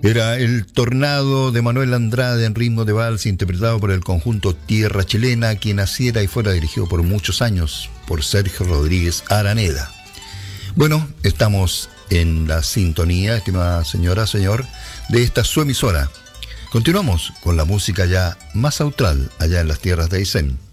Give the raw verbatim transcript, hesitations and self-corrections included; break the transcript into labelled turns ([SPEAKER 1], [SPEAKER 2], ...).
[SPEAKER 1] Era El Tornado de Manuel Andrade en ritmo de vals, interpretado por el conjunto Tierra Chilena, quien naciera y fuera dirigido por muchos años por Sergio Rodríguez Araneda. Bueno, estamos en la sintonía, estimada señora, señor, de esta su emisora. Continuamos con la música ya más austral, allá en las tierras de Aysén.